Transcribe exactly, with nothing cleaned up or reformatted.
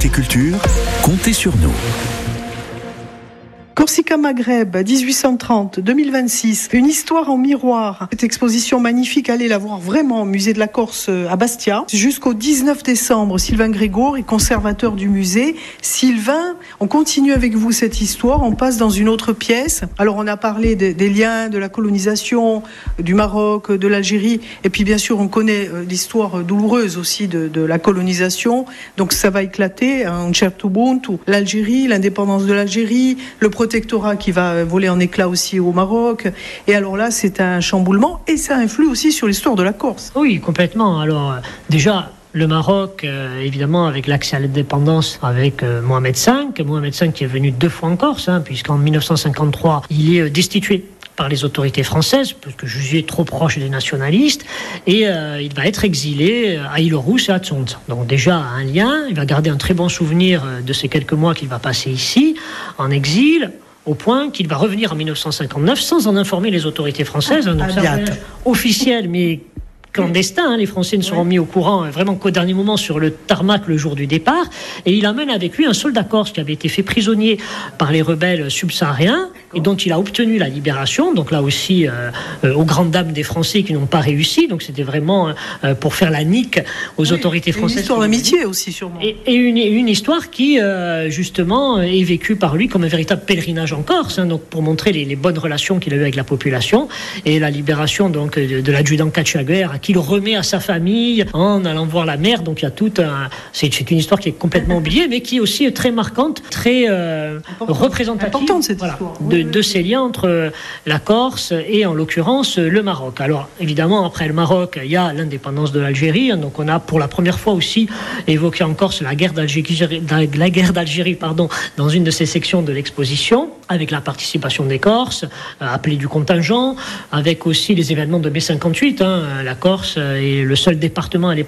Côté Culture, comptez sur nous. Corsica Maghreb, dix-huit cent trente à deux mille vingt-six, une histoire en miroir. Cette exposition magnifique, allez la voir vraiment au musée de la Corse à Bastia. Jusqu'au dix-neuf décembre, Sylvain Grégoire est conservateur du musée. Sylvain, on continue avec vous cette histoire, on passe dans une autre pièce. Alors on a parlé de, des liens, de la colonisation, du Maroc, de l'Algérie, et puis bien sûr on connaît l'histoire douloureuse aussi de, de la colonisation. Donc ça va éclater, un certo punto, l'Algérie, l'indépendance de l'Algérie, le protectorat qui va voler en éclats aussi au Maroc. Et alors là, c'est un chamboulement et ça influe aussi sur l'histoire de la Corse. Oui, complètement. Alors, euh, déjà, le Maroc, euh, évidemment, avec l'accès à l'indépendance avec euh, Mohamed cinq, Mohamed cinq qui est venu deux fois en Corse, hein, puisqu'en dix-neuf cent cinquante-trois, il est euh, destitué par les autorités françaises, parce que jugé trop proche des nationalistes, et euh, il va être exilé à Île-aux-Rousses et à Tzontzan. Donc déjà, un lien, il va garder un très bon souvenir de ces quelques mois qu'il va passer ici, en exil, au point qu'il va revenir en dix-neuf cent cinquante-neuf sans en informer les autorités françaises. Donc ça, officiel, mais clandestin, hein, les Français ne seront mis au courant vraiment qu'au dernier moment sur le tarmac le jour du départ, et il amène avec lui un soldat corse qui avait été fait prisonnier par les rebelles subsahariens et dont il a obtenu la libération, donc là aussi euh, euh, aux grandes dames des Français qui n'ont pas réussi, donc c'était vraiment euh, pour faire la nique aux oui, autorités françaises. Une histoire d'amitié aussi sûrement. Et, et une, une histoire qui euh, justement est vécue par lui comme un véritable pèlerinage en Corse, hein, donc pour montrer les, les bonnes relations qu'il a eues avec la population, et la libération donc de, de l'adjudant Cachaguer qu'il remet à sa famille en allant voir la mer. Donc il y a tout un... C'est, c'est une histoire qui est complètement oubliée, mais qui est aussi très marquante, très euh, représentative importante, cette voilà, histoire. de, de ces liens entre la Corse et en l'occurrence le Maroc. Alors évidemment, après le Maroc, il y a l'indépendance de l'Algérie. Donc on a pour la première fois aussi évoqué en Corse la guerre d'Algérie, la guerre d'Algérie pardon, dans une de ces sections de l'exposition, avec la participation des Corses, appelée du contingent, avec aussi les événements de mai cinquante-huit. Hein, la Corse est le seul département à l'époque